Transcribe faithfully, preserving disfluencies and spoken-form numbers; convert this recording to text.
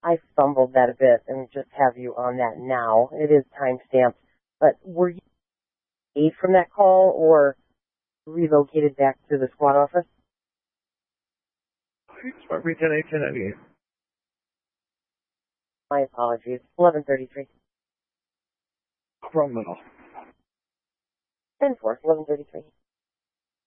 I fumbled that a bit and just have you on that now. It is timestamped. But were you paid from that call or relocated back to the squad office? Smart Region eighteen ninety-eight. My apologies. eleven thirty-three. From middle. ten four, eleven thirty-three.